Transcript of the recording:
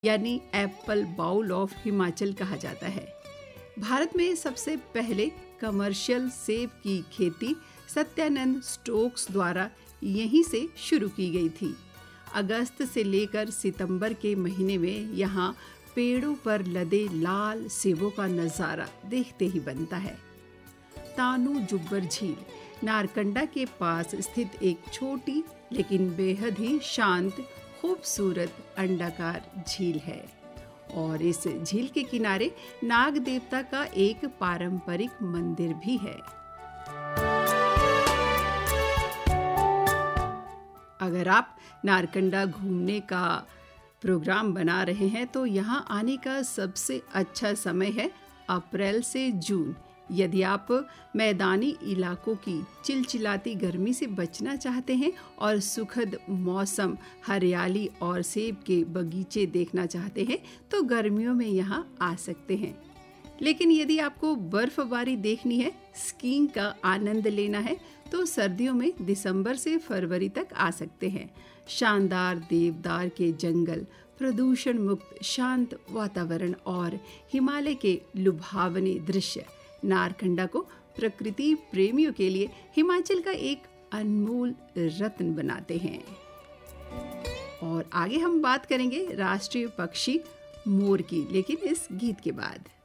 यानी Apple bowl of Himachal कहा जाता है। भारत में सबसे पहले कमर्शियल सेब की खेती सत्यानंद स्टोक्स द्वारा यहीं से शुरू की गई थी। अगस्त से लेकर सितंबर के महीने में यहाँ पेड़ों पर लदे लाल सेबों का नज़ारा देखते ही बनता है। तानू जुब्बर झील नारकंडा के पास स्थित एक छोटी लेकिन बेहद ही शांत खूबसूरत अंडाकार झील है और इस झील के किनारे नाग देवता का एक पारंपरिक मंदिर भी है। अगर आप नारकंडा घूमने का प्रोग्राम बना रहे हैं तो यहाँ आने का सबसे अच्छा समय है अप्रैल से जून। यदि आप मैदानी इलाकों की चिलचिलाती गर्मी से बचना चाहते हैं और सुखद मौसम, हरियाली और सेब के बगीचे देखना चाहते हैं तो गर्मियों में यहाँ आ सकते हैं। लेकिन यदि आपको बर्फबारी देखनी है, स्कीइंग का आनंद लेना है तो सर्दियों में दिसंबर से फरवरी तक आ सकते हैं। शानदार देवदार के जंगल, प्रदूषण मुक्त शांत वातावरण और हिमालय के लुभावने दृश्य नारकंडा को प्रकृति प्रेमियों के लिए हिमाचल का एक अनमोल रत्न बनाते हैं। और आगे हम बात करेंगे राष्ट्रीय पक्षी मोर की, लेकिन इस गीत के बाद।